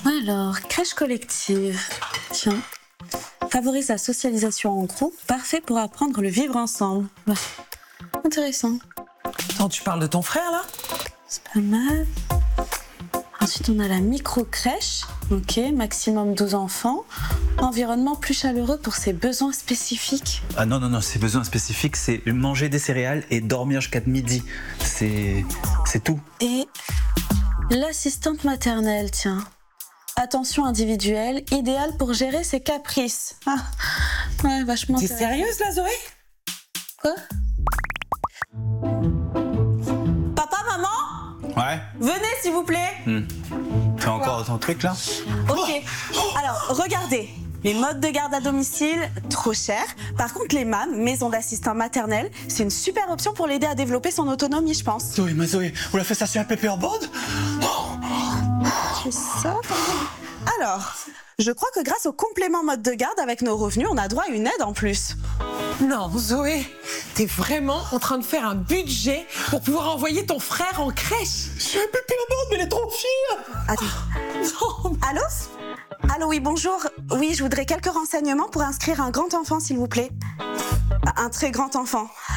Alors, crèche collective. Tiens. Favorise la socialisation en groupe, parfait pour apprendre le vivre ensemble. Ouais. Intéressant. Attends, tu parles de ton frère, là? C'est pas mal. Ensuite, on a la micro-crèche. Ok, maximum 12 enfants. Environnement plus chaleureux pour ses besoins spécifiques. Ah non, ses besoins spécifiques, c'est manger des céréales et dormir jusqu'à midi. C'est tout. Et l'assistante maternelle, tiens. Attention individuelle, idéale pour gérer ses caprices. Ah, ouais, vachement. T'es sérieuse, là, Zoé? Quoi? Papa, maman? Ouais. Venez, s'il vous plaît. Fais encore ton truc, là? Ok. Alors, regardez. Les modes de garde à domicile, trop cher. Par contre, les MAM, maisons d'assistants maternels, c'est une super option pour l'aider à développer son autonomie, je pense. Zoé, vous la faites ça sur un paperboard? C'est ça? Alors, je crois que grâce au complément mode de garde avec nos revenus, on a droit à une aide en plus. Non, Zoé, t'es vraiment en train de faire un budget pour pouvoir envoyer ton frère en crèche. Sur un paperboard, mais elle est trop fière! Attends. Non. Allô? Allô, oui, bonjour. Oui, je voudrais quelques renseignements pour inscrire un grand enfant, s'il vous plaît. Un très grand enfant.